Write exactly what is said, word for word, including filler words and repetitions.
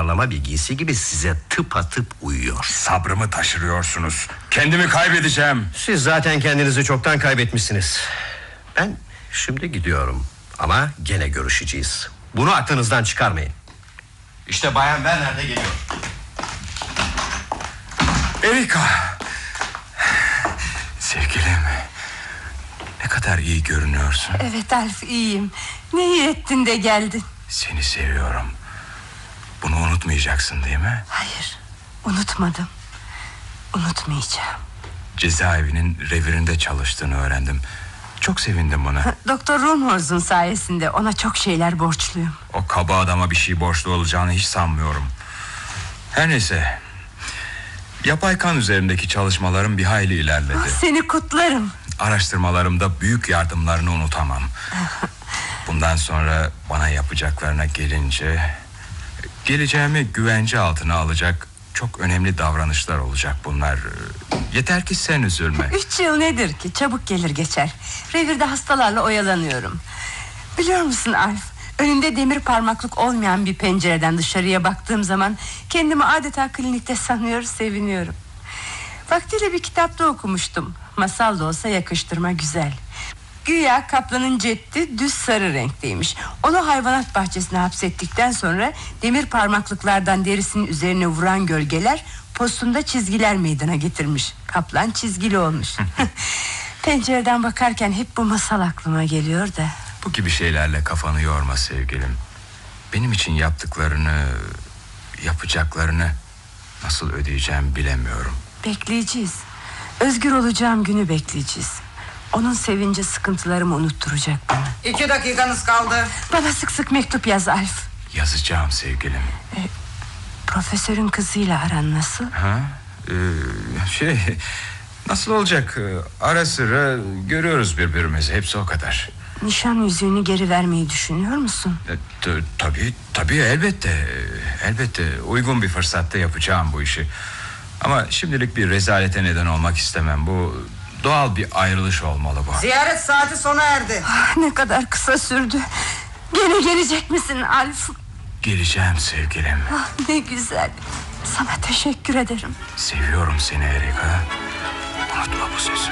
toparlama bir giysi gibi size tıpatıp uyuyor. Sabrımı taşırıyorsunuz. Kendimi kaybedeceğim. Siz zaten kendinizi çoktan kaybetmişsiniz. Ben şimdi gidiyorum ama gene görüşeceğiz. Bunu aklınızdan çıkarmayın. İşte Bayan Werner de geliyor. Erika. Sevgilim, ne kadar iyi görünüyorsun. Evet Alf, iyiyim. Ne iyi ettin de geldin. Seni seviyorum. Bunu unutmayacaksın değil mi? Hayır, unutmadım. Unutmayacağım. Cezaevinin revirinde çalıştığını öğrendim. Çok sevindim buna. Doktor Rumhorz'un sayesinde ona çok şeyler borçluyum. O kaba adama bir şey borçlu olacağını hiç sanmıyorum. Her neyse, yapay kan üzerindeki çalışmalarım bir hayli ilerledi. Ah, seni kutlarım. Araştırmalarımda büyük yardımlarını unutamam. Bundan sonra bana yapacaklarına gelince, geleceğimi güvence altına alacak çok önemli davranışlar olacak bunlar. Yeter ki sen üzülme. Üç yıl nedir ki, çabuk gelir geçer. Revirde hastalarla oyalanıyorum. Biliyor musun Alf, önünde demir parmaklık olmayan bir pencereden dışarıya baktığım zaman kendimi adeta klinikte sanıyor, seviniyorum. Vaktiyle bir kitapta okumuştum. Masal da olsa yakıştırma güzel. Güya kaplanın ceddi düz sarı renkteymiş. Onu hayvanat bahçesine hapsettikten sonra demir parmaklıklardan derisinin üzerine vuran gölgeler postunda çizgiler meydana getirmiş. Kaplan çizgili olmuş. Pencereden bakarken hep bu masal aklıma geliyor da. Bu gibi şeylerle kafanı yorma sevgilim. Benim için yaptıklarını, yapacaklarını nasıl ödeyeceğim bilemiyorum. Bekleyeceğiz. Özgür olacağım günü bekleyeceğiz. Onun sevinci sıkıntılarımı unutturacak bana. İki dakikanız kaldı. Bana sık sık mektup yaz Alf. Yazacağım sevgilim. E, profesörün kızıyla aran nasıl? Ha? Ee, şey nasıl olacak? Ara sıra görüyoruz birbirimizi, hepsi o kadar. Nişan yüzüğünü geri vermeyi düşünüyor musun? E, t- tabii tabii elbette. Elbette uygun bir fırsatta yapacağım bu işi. Ama şimdilik bir rezalete neden olmak istemem. Bu doğal bir ayrılış olmalı bu. Ziyaret saati sona erdi. Ah, ne kadar kısa sürdü. Gene gelecek misin Alf? Geleceğim sevgilim. Ah, ne güzel. Sana teşekkür ederim. Seviyorum seni Erika. Unutma bu sözü.